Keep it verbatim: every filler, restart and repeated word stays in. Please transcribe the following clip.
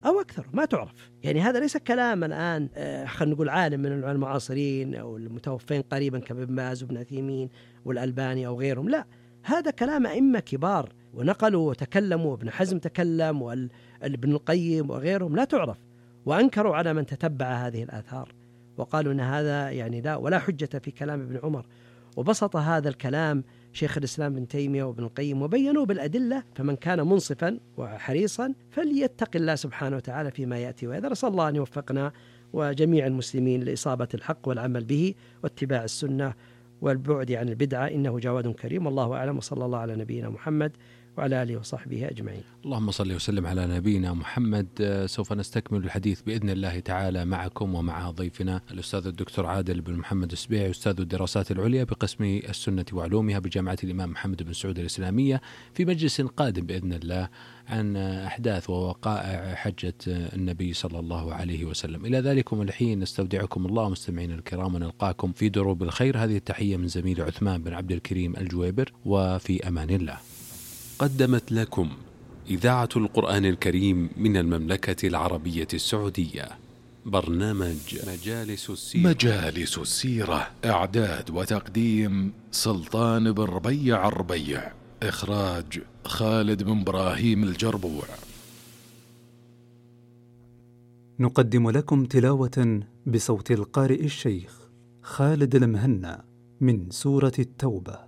أو أكثر، ما تعرف. يعني هذا ليس كلام الآن خلينا نقول عالم من العلماء المعاصرين أو المتوفين قريبا كابن باز وابن عثيمين والألباني أو غيرهم، لا، هذا كلام أئمة كبار ونقلوا وتكلموا، ابن حزم تكلم وابن القيم وغيرهم، لا تعرف، وأنكروا على من تتبع هذه الآثار وقالوا أن هذا يعني لا ولا حجة في كلام ابن عمر. وبسط هذا الكلام شيخ الإسلام ابن تيمية وابن القيم وبينوا بالأدلة، فمن كان منصفا وحريصا فليتق الله سبحانه وتعالى فيما يأتي وإذا. نسأل الله أن يوفقنا وجميع المسلمين لإصابة الحق والعمل به واتباع السنة والبعد عن البدعة، إنه جواد كريم. والله أعلم، وصلى الله على نبينا محمد وعلى آله وصحبه أجمعين. اللهم صل وسلم على نبينا محمد. سوف نستكمل الحديث بإذن الله تعالى معكم ومع ضيفنا الأستاذ الدكتور عادل بن محمد السبيعي، أستاذ الدراسات العليا بقسم السنة وعلومها بجامعة الإمام محمد بن سعود الإسلامية، في مجلس قادم بإذن الله عن أحداث ووقائع حجة النبي صلى الله عليه وسلم. إلى ذلكم الحين نستودعكم الله مستمعين الكرام، ونلقاكم في دروب الخير. هذه التحية من زميل عثمان بن عبد الكريم الجويبر، وفي أمان الله. قدمت لكم إذاعة القرآن الكريم من المملكة العربية السعودية برنامج مجالس السيرة. مجالس السيرة، إعداد وتقديم سلطان بن ربيع الربيع، إخراج خالد بن إبراهيم الجربوع. نقدم لكم تلاوة بصوت القارئ الشيخ خالد المهنا من سورة التوبة.